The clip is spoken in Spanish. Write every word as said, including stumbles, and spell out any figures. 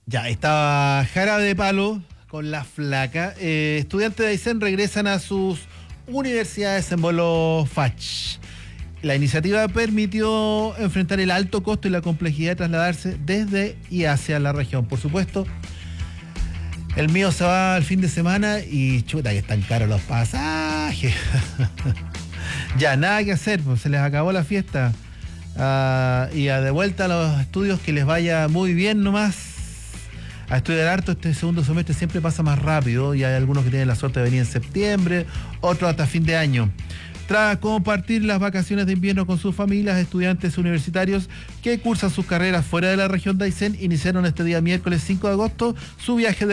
Ya, estaba Jarabe de Palo con La Flaca. Eh, estudiantes de Aysén regresan a sus universidades en vuelo Fach. La iniciativa permitió enfrentar el alto costo y la complejidad de trasladarse desde y hacia la región. Por supuesto, el mío se va al fin de semana y chuta que están caros los pasajes. Ya, nada que hacer, pues se les acabó la fiesta. Ah, y a de vuelta a los estudios, que les vaya muy bien nomás. A estudiar harto, este segundo semestre siempre pasa más rápido y hay algunos que tienen la suerte de venir en septiembre, otros hasta fin de año. Tras compartir las vacaciones de invierno con sus familias, estudiantes universitarios que cursan sus carreras fuera de la región de Aysén iniciaron este día miércoles cinco de agosto su viaje de